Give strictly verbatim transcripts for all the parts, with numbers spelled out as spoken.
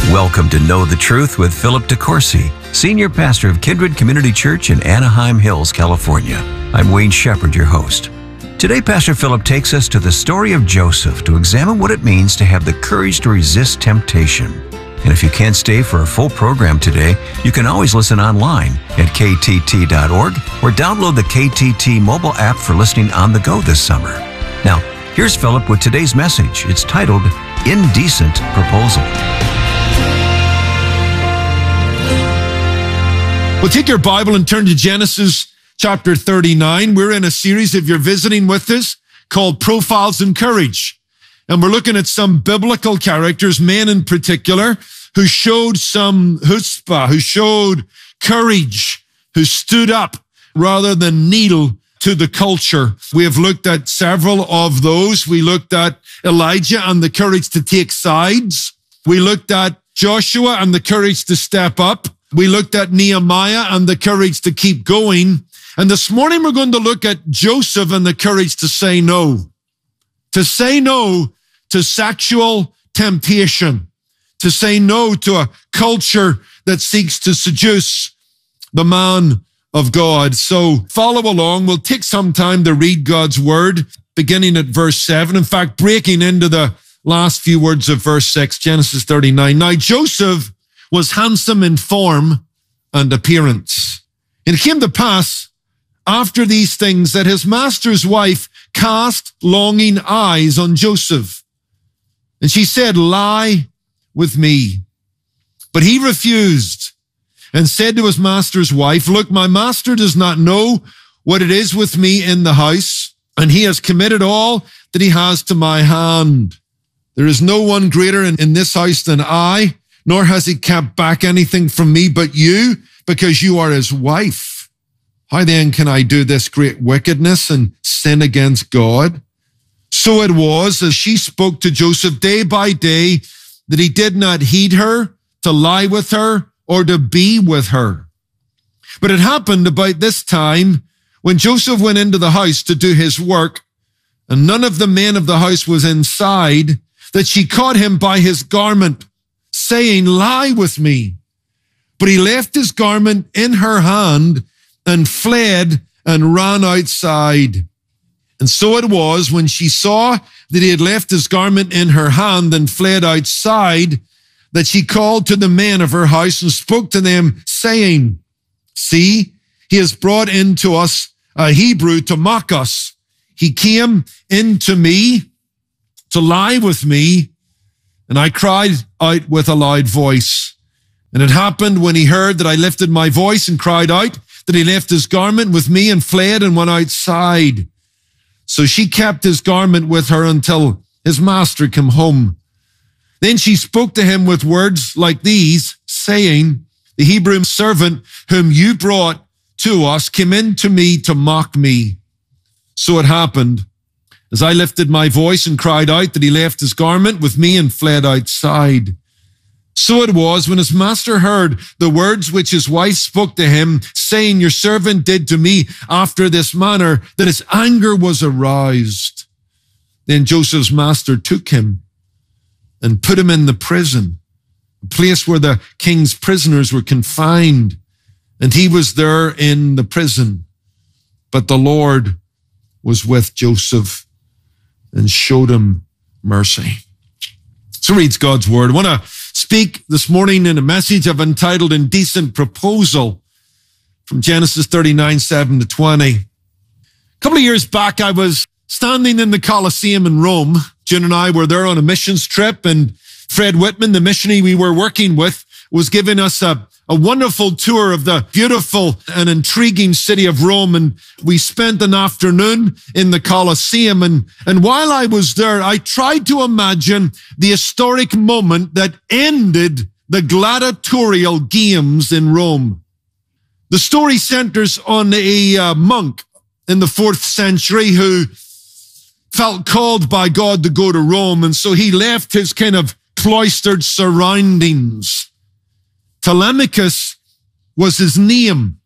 Welcome to Know the Truth with Philip DeCourcy, Senior Pastor of Kindred Community Church in Anaheim Hills, California. I'm Wayne Shepherd, your host. Today, Pastor Philip takes us to the story of Joseph to examine what it means to have the courage to resist temptation. And if you can't stay for a full program today, you can always listen online at K T T dot org or download the K T T mobile app for listening on the go this summer. Now, here's Philip with today's message. It's titled, Indecent Proposal. Well, take your Bible and turn to Genesis chapter thirty-nine. We're in a series, if you're visiting with us, called Profiles in Courage. And we're looking at some biblical characters, men in particular, who showed some chutzpah, who showed courage, who stood up rather than kneel to the culture. We have looked at several of those. We looked at Elijah and the courage to take sides. We looked at Joshua and the courage to step up. We looked at Nehemiah and the courage to keep going. And this morning we're going to look at Joseph and the courage to say no. To say no to sexual temptation. To say no to a culture that seeks to seduce the man of God. So follow along. We'll take some time to read God's word, beginning at verse seven. In fact, breaking into the last few words of verse six, Genesis thirty-nine. Now Joseph was handsome in form and appearance. And it came to pass after these things that his master's wife cast longing eyes on Joseph. And she said, lie with me. But he refused and said to his master's wife, look, my master does not know what it is with me in the house, and he has committed all that he has to my hand. There is no one greater in, in this house than I, nor has he kept back anything from me but you, because you are his wife. How then can I do this great wickedness and sin against God? So it was, as she spoke to Joseph day by day, that he did not heed her, to lie with her, or to be with her. But it happened about this time, when Joseph went into the house to do his work, and none of the men of the house was inside, that she caught him by his garment, saying, lie with me. But he left his garment in her hand and fled and ran outside. And so it was, when she saw that he had left his garment in her hand and fled outside, that she called to the men of her house and spoke to them, saying, see, he has brought into us a Hebrew to mock us. He came into me to lie with me, and I cried out with a loud voice. And it happened when he heard that I lifted my voice and cried out, that he left his garment with me and fled and went outside. So she kept his garment with her until his master came home. Then she spoke to him with words like these, saying, the Hebrew servant whom you brought to us came in to me to mock me. So it happened, as I lifted my voice and cried out, that he left his garment with me and fled outside. So it was, when his master heard the words which his wife spoke to him, saying, your servant did to me after this manner, that his anger was aroused. Then Joseph's master took him and put him in the prison, a place where the king's prisoners were confined, and he was there in the prison. But the Lord was with Joseph and showed him mercy. So reads God's word. I want to speak this morning in a message I've entitled Indecent Proposal, from Genesis thirty-nine, seven to twenty. A couple of years back, I was standing in the Colosseum in Rome. June and I were there on a missions trip, and Fred Whitman, the missionary we were working with, was giving us a, a wonderful tour of the beautiful and intriguing city of Rome. And we spent an afternoon in the Colosseum. And, and while I was there, I tried to imagine the historic moment that ended the gladiatorial games in Rome. The story centers on a uh, monk in the fourth century who felt called by God to go to Rome. And so he left his kind of cloistered surroundings. Telemachus was his name.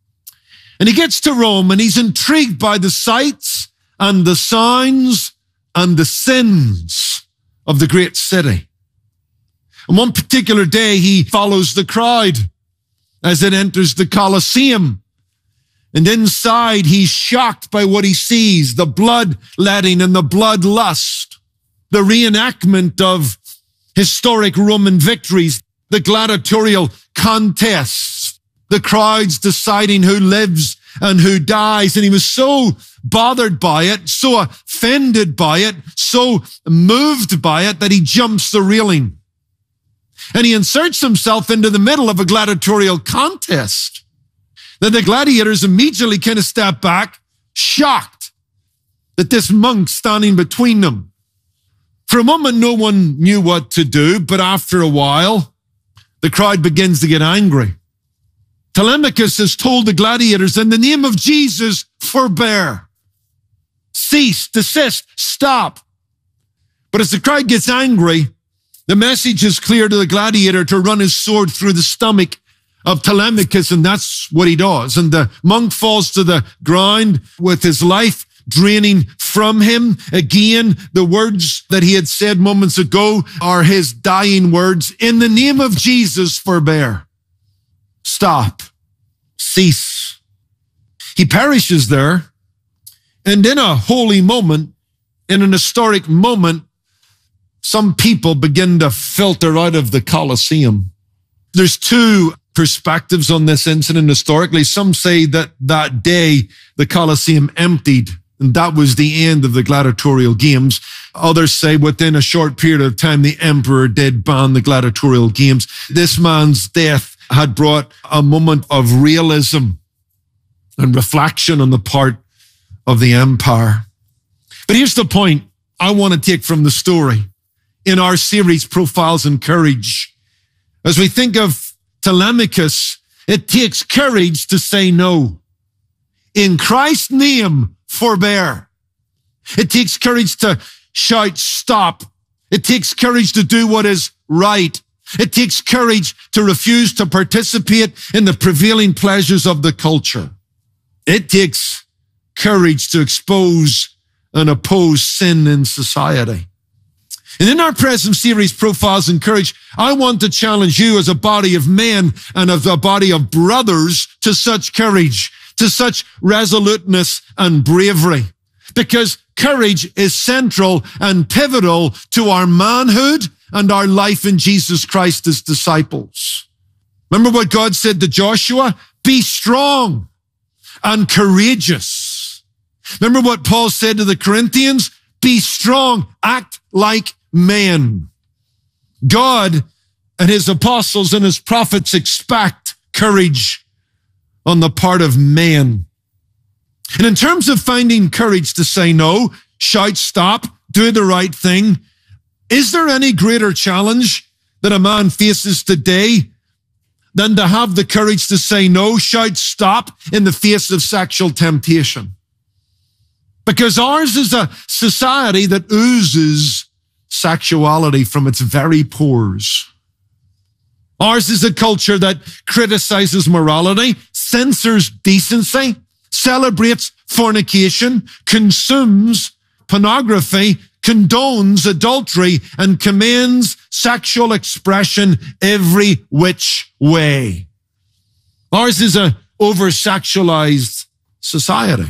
And he gets to Rome and he's intrigued by the sights and the sounds and the sins of the great city. And one particular day, he follows the crowd as it enters the Colosseum. And inside, he's shocked by what he sees, the bloodletting and the bloodlust, the reenactment of historic Roman victories, the gladiatorial contests, the crowds deciding who lives and who dies. And he was so bothered by it, so offended by it, so moved by it that he jumps the railing. And he inserts himself into the middle of a gladiatorial contest. Then the gladiators immediately kind of step back, shocked that this monk's standing between them. For a moment, no one knew what to do, but after a while, the crowd begins to get angry. Telemachus has told the gladiators, in the name of Jesus, forbear. Cease, desist, stop. But as the crowd gets angry, the message is clear to the gladiator to run his sword through the stomach of Telemachus, and that's what he does. And the monk falls to the ground with his life draining from him. Again, the words that he had said moments ago are his dying words. In the name of Jesus, forbear. Stop. Cease. He perishes there. And in a holy moment, in an historic moment, some people begin to filter out of the Colosseum. There's two perspectives on this incident historically. Some say that that day the Colosseum emptied, and that was the end of the gladiatorial games. Others say within a short period of time, the emperor did ban the gladiatorial games. This man's death had brought a moment of realism and reflection on the part of the empire. But here's the point I want to take from the story in our series, Profiles in Courage. As we think of Telemachus, it takes courage to say no. In Christ's name, forbear. It takes courage to shout stop. It takes courage to do what is right. It takes courage to refuse to participate in the prevailing pleasures of the culture. It takes courage to expose and oppose sin in society. And in our present series, Profiles in Courage, I want to challenge you as a body of men and as a body of brothers to such courage, to such resoluteness and bravery. Because courage is central and pivotal to our manhood and our life in Jesus Christ as disciples. Remember what God said to Joshua? Be strong and courageous. Remember what Paul said to the Corinthians? Be strong, act like men. God and his apostles and his prophets expect courage on the part of men. And in terms of finding courage to say no, shout stop, do the right thing, is there any greater challenge that a man faces today than to have the courage to say no, shout stop in the face of sexual temptation? Because ours is a society that oozes sexuality from its very pores. Ours is a culture that criticizes morality, censors decency, celebrates fornication, consumes pornography, condones adultery, and commends sexual expression every which way. Ours is an over-sexualized society.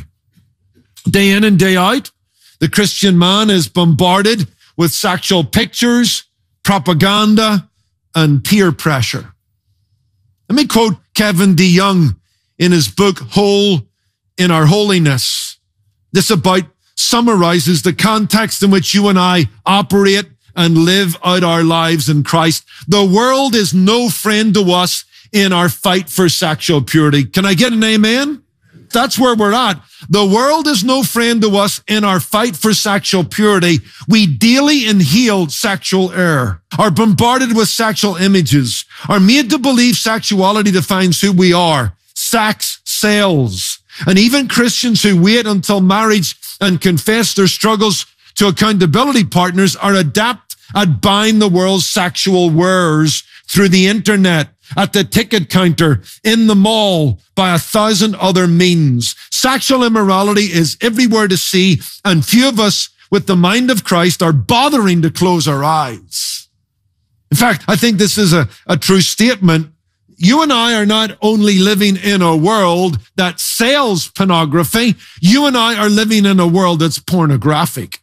Day in and day out, the Christian man is bombarded with sexual pictures, propaganda, and peer pressure. Let me quote Kevin DeYoung in his book, Whole in Our Holiness. This about summarizes the context in which you and I operate and live out our lives in Christ. The world is no friend to us in our fight for sexual purity. Can I get an amen? That's where we're at. The world is no friend to us in our fight for sexual purity. We daily inhale sexual error, are bombarded with sexual images, are made to believe sexuality defines who we are. Sex sells. And even Christians who wait until marriage and confess their struggles to accountability partners are adept at buying the world's sexual wares through the internet, at the ticket counter, in the mall, by a thousand other means. Sexual immorality is everywhere to see, and few of us with the mind of Christ are bothering to close our eyes. In fact, I think this is a, a true statement. You and I are not only living in a world that sells pornography, you and I are living in a world that's pornographic.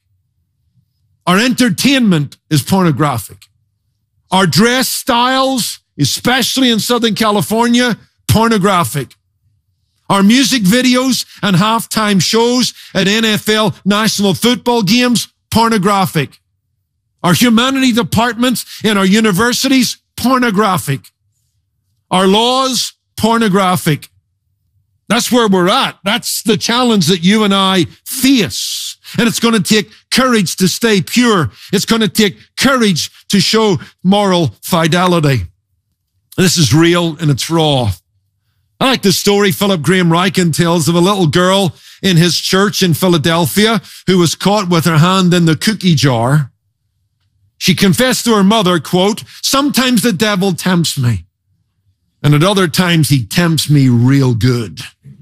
Our entertainment is pornographic. Our dress styles, especially in Southern California, pornographic. Our music videos and halftime shows at N F L national football games, pornographic. Our humanity departments in our universities, pornographic. Our laws, pornographic. That's where we're at. That's the challenge that you and I face. And it's going to take courage to stay pure. It's going to take courage to show moral fidelity. This is real and it's raw. I like the story Philip Graham Ryken tells of a little girl in his church in Philadelphia who was caught with her hand in the cookie jar. She confessed to her mother, quote, "Sometimes the devil tempts me. And at other times, he tempts me real good."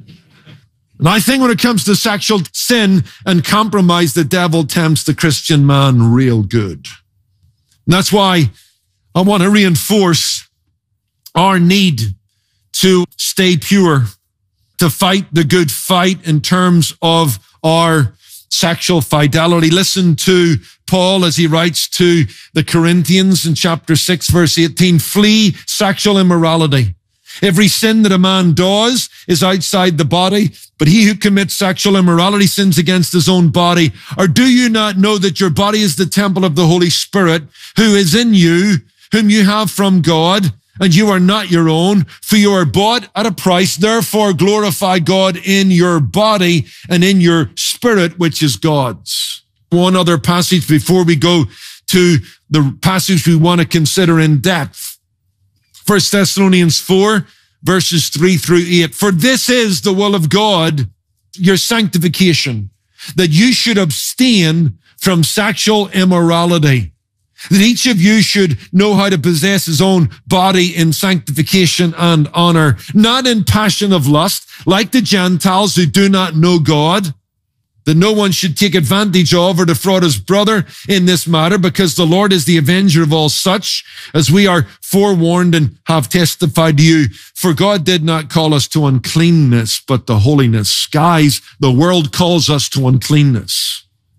And I think when it comes to sexual sin and compromise, the devil tempts the Christian man real good. And that's why I want to reinforce our need to stay pure, to fight the good fight in terms of our sexual fidelity. Listen to Paul as he writes to the Corinthians in chapter six, verse eighteen, "Flee sexual immorality. Every sin that a man does is outside the body, but he who commits sexual immorality sins against his own body. Or do you not know that your body is the temple of the Holy Spirit who is in you, whom you have from God, and you are not your own, for you are bought at a price. Therefore glorify God in your body and in your spirit, which is God's." One other passage before we go to the passage we want to consider in depth. First Thessalonians four, verses three through eight. "For this is the will of God, your sanctification, that you should abstain from sexual immorality, that each of you should know how to possess his own body in sanctification and honor, not in passion of lust, like the Gentiles who do not know God, that no one should take advantage of or defraud his brother in this matter, because the Lord is the avenger of all such, as we are forewarned and have testified to you. For God did not call us to uncleanness, but to holiness." Guys, the world calls us to uncleanness.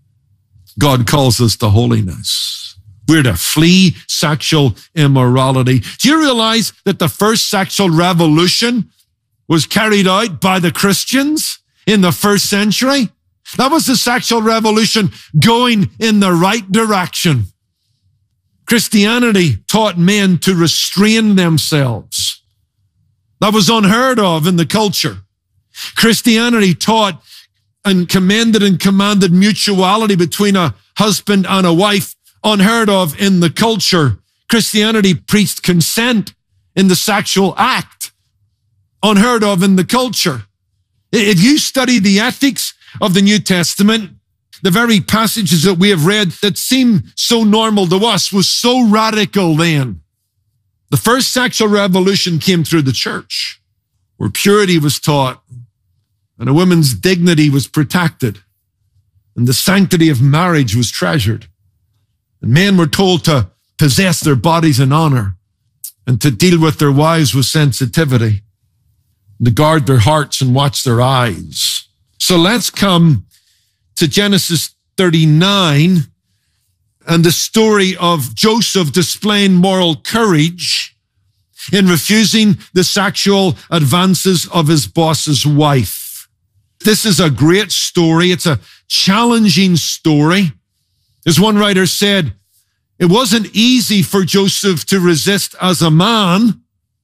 God calls us to holiness. We're to flee sexual immorality. Do you realize that the first sexual revolution was carried out by the Christians in the first century? That was the sexual revolution going in the right direction. Christianity taught men to restrain themselves. That was unheard of in the culture. Christianity taught and commended and commanded mutuality between a husband and a wife, unheard of in the culture. Christianity preached consent in the sexual act, unheard of in the culture. If you study the ethics of the New Testament, the very passages that we have read that seem so normal to us was so radical then. The first sexual revolution came through the church, where purity was taught and a woman's dignity was protected and the sanctity of marriage was treasured. And men were told to possess their bodies in honor and to deal with their wives with sensitivity, and to guard their hearts and watch their eyes. So let's come to Genesis thirty-nine and the story of Joseph displaying moral courage in refusing the sexual advances of his boss's wife. This is a great story. It's a challenging story. As one writer said, it wasn't easy for Joseph to resist as a man,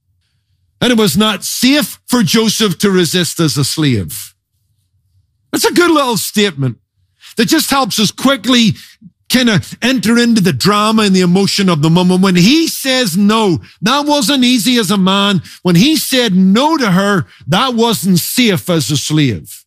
and it was not safe for Joseph to resist as a slave. That's a good little statement that just helps us quickly kind of enter into the drama and the emotion of the moment. When he says no, that wasn't easy as a man. When he said no to her, that wasn't safe as a slave.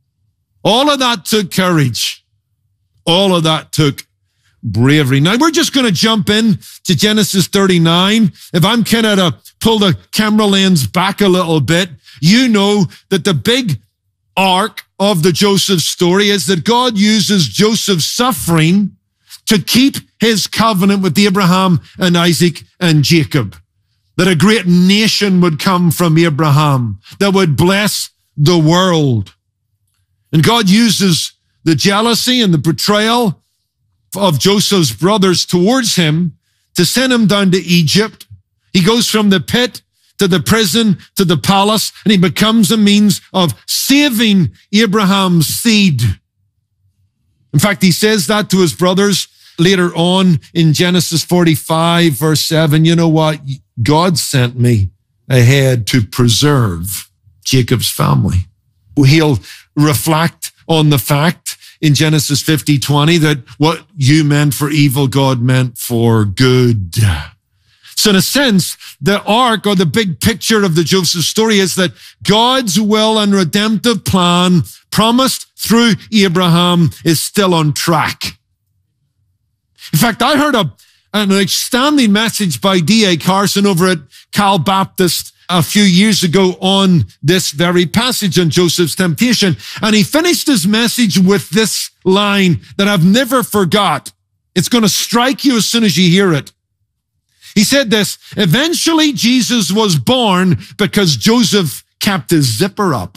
All of that took courage. All of that took bravery. Now we're just going to jump in to Genesis thirty-nine. If I'm kind of to pull the camera lens back a little bit, you know that the big arc of the Joseph story is that God uses Joseph's suffering to keep his covenant with Abraham and Isaac and Jacob, that a great nation would come from Abraham that would bless the world. And God uses the jealousy and the betrayal of Joseph's brothers towards him to send him down to Egypt. He goes from the pit to the prison to the palace, and he becomes a means of saving Abraham's seed. In fact, he says that to his brothers later on in Genesis forty-five, verse seven. You know what? God sent me ahead to preserve Jacob's family. He'll reflect on the fact in Genesis fifty twenty that what you meant for evil, God meant for good. So in a sense, the arc or the big picture of the Joseph story is that God's will and redemptive plan promised through Abraham is still on track. In fact, I heard a, an outstanding message by D A Carson over at Cal Baptist a few years ago on this very passage on Joseph's temptation. And he finished his message with this line that I've never forgot. It's going to strike you as soon as you hear it. He said this: eventually Jesus was born because Joseph kept his zipper up.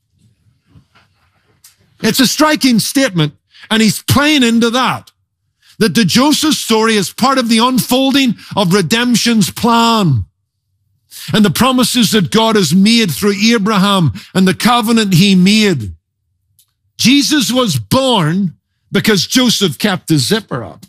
It's a striking statement, and he's playing into that. That the Joseph story is part of the unfolding of redemption's plan. And the promises that God has made through Abraham and the covenant he made. Jesus was born because Joseph kept his zipper up.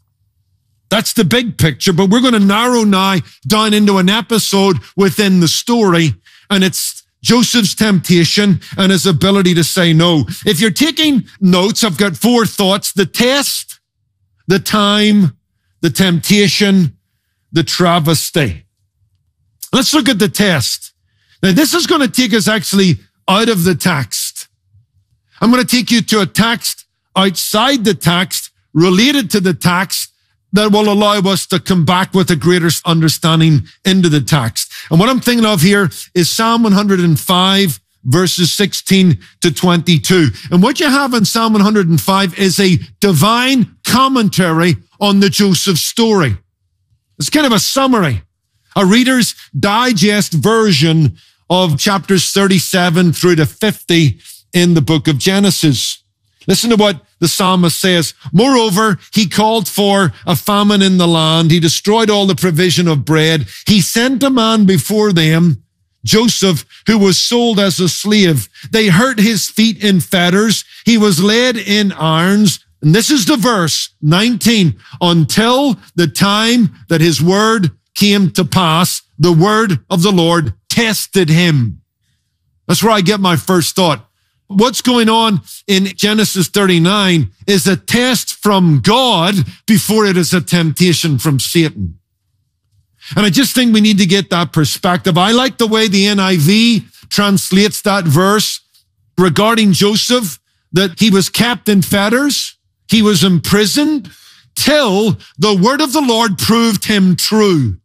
That's the big picture, but we're going to narrow now down into an episode within the story, and it's Joseph's temptation and his ability to say no. If you're taking notes, I've got four thoughts: the test, the time, the temptation, the travesty. Let's look at the test. Now, this is going to take us actually out of the text. I'm going to take you to a text outside the text, related to the text, that will allow us to come back with a greater understanding into the text. And what I'm thinking of here is Psalm one hundred five, verses sixteen to twenty-two. And what you have in Psalm one hundred five is a divine commentary on the Joseph story. It's kind of a summary, a Reader's Digest version of chapters thirty-seven through to fifty in the book of Genesis. Listen to what the psalmist says. Moreover, he called for a famine in the land. He destroyed all the provision of bread. He sent a man before them, Joseph, who was sold as a slave. They hurt his feet in fetters. He was led in irons. And this is the verse nineteen. Until the time that his word came to pass, the word of the Lord tested him. That's where I get my first thought. What's going on in Genesis thirty-nine is a test from God before it is a temptation from Satan. And I just think we need to get that perspective. I like the way the N I V translates that verse regarding Joseph, that he was kept in fetters, he was imprisoned, till the word of the Lord proved him true.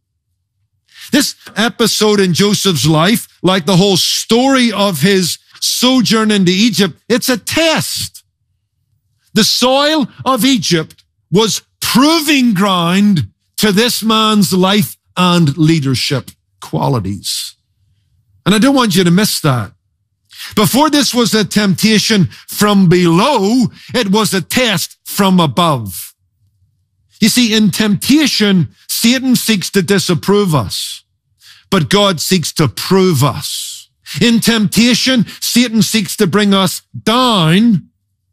This episode in Joseph's life, like the whole story of his sojourn into Egypt, it's a test. The soil of Egypt was proving ground to this man's life and leadership qualities. And I don't want you to miss that. Before this was a temptation from below, it was a test from above. You see, in temptation, Satan seeks to disapprove us, but God seeks to prove us. In temptation, Satan seeks to bring us down,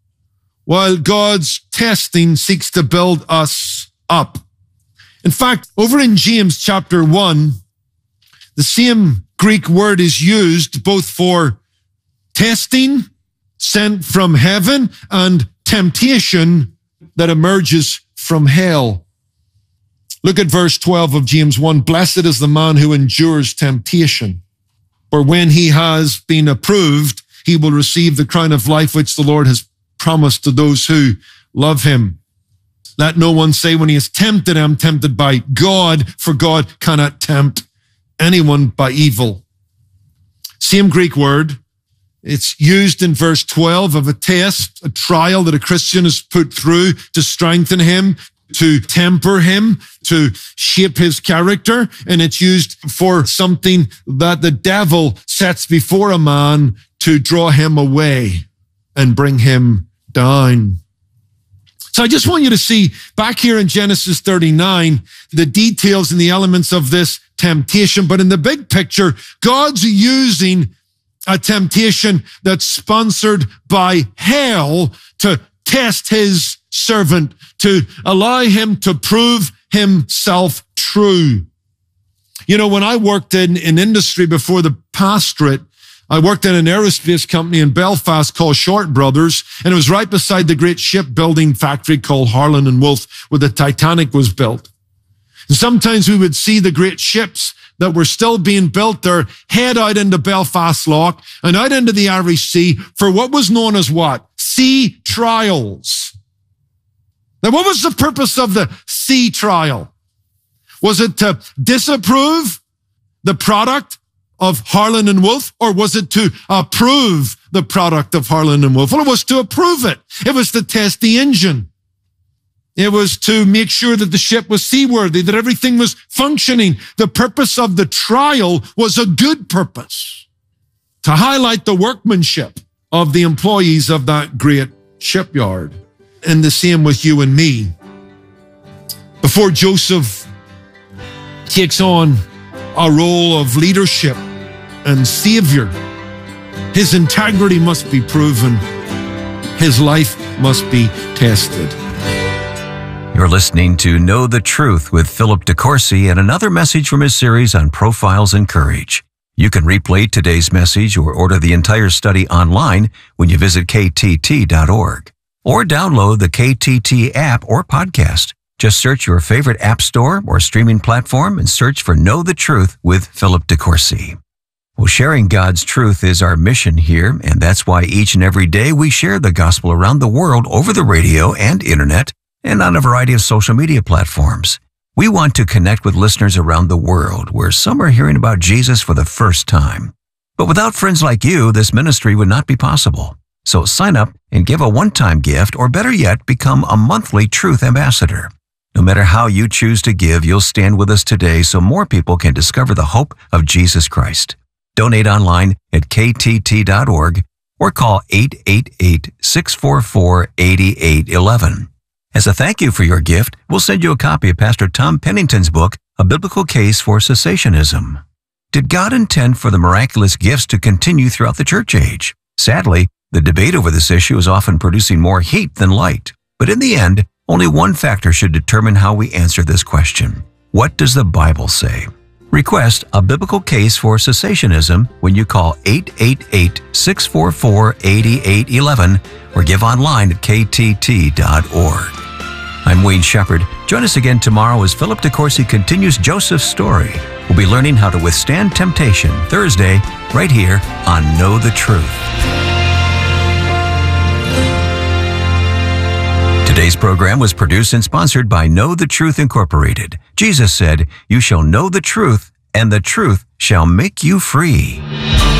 while God's testing seeks to build us up. In fact, over in James chapter one, the same Greek word is used both for testing sent from heaven and temptation that emerges from hell. Look at verse twelve of James one. Blessed is the man who endures temptation, for when he has been approved, he will receive the crown of life which the Lord has promised to those who love him. Let no one say when he is tempted, I'm tempted by God, for God cannot tempt anyone by evil. Same Greek word. It's used in verse twelve of a test, a trial that a Christian is put through to strengthen him, to temper him, to shape his character, and it's used for something that the devil sets before a man to draw him away and bring him down. So I just want you to see back here in Genesis thirty-nine, the details and the elements of this temptation. But in the big picture, God's using a temptation that's sponsored by hell to test his servant, to allow him to prove himself true. You know, when I worked in, in industry before the pastorate, I worked in an aerospace company in Belfast called Short Brothers, and it was right beside the great shipbuilding factory called Harland and Wolff, where the Titanic was built. And sometimes we would see the great ships that were still being built there head out into Belfast Lough and out into the Irish Sea for what was known as what? Sea trials. Now, what was the purpose of the sea trial? Was it to disapprove the product of Harland and Wolff, or was it to approve the product of Harland and Wolff? Well, it was to approve it. It was to test the engine. It was to make sure that the ship was seaworthy, that everything was functioning. The purpose of the trial was a good purpose, to highlight the workmanship of the employees of that great shipyard. And the same with you and me. Before Joseph takes on a role of leadership and savior, his integrity must be proven. His life must be tested. You're listening to Know the Truth with Philip DeCourcy and another message from his series on Profiles in Courage. You can replay today's message or order the entire study online when you visit K T T dot org. Or download the K T T app or podcast. Just search your favorite app store or streaming platform and search for Know the Truth with Philip DeCourcy. Well, sharing God's truth is our mission here, and that's why each and every day we share the gospel around the world over the radio and internet and on a variety of social media platforms. We want to connect with listeners around the world where some are hearing about Jesus for the first time. But without friends like you, this ministry would not be possible. So sign up and give a one-time gift, or better yet, become a monthly Truth Ambassador. No matter how you choose to give, you'll stand with us today so more people can discover the hope of Jesus Christ. Donate online at K T T dot org or call eight eight eight, six four four, eight eight one one. As a thank you for your gift, we'll send you a copy of Pastor Tom Pennington's book, A Biblical Case for Cessationism. Did God intend for the miraculous gifts to continue throughout the church age? Sadly, the debate over this issue is often producing more heat than light. But in the end, only one factor should determine how we answer this question. What does the Bible say? Request A Biblical Case for Cessationism when you call eight eight eight, six four four, eight eight one one or give online at K T T dot org. I'm Wayne Shepherd. Join us again tomorrow as Philip DeCourcy continues Joseph's story. We'll be learning how to withstand temptation Thursday right here on Know the Truth. Today's program was produced and sponsored by Know the Truth Incorporated. Jesus said, "You shall know the truth, and the truth shall make you free."